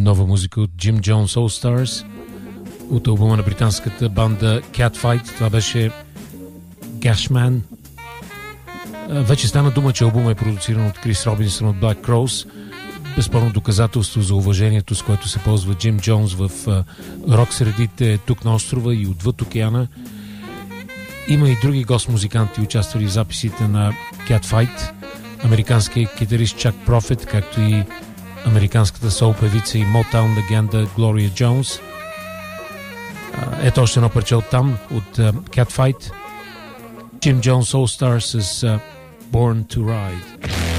нова музика от Jim Jones All Stars от албума на британската банда Catfight. Това беше Gashman. Вече стана дума, че албумът е продуциран от Крис Робинсън от Black Crowes. Безспорно доказателство за уважението, с което се ползва Джим Джонс в рок средите тук на острова и отвъд океана. Има и други гост-музиканти, участвали в записите на Catfight. Американският китарист Чак Профит, както и американската сол-певица и Motown легенда Глория Джонс. Ето още едно парче от там, от Catfight. Jim Jones All Stars с Born to Ride.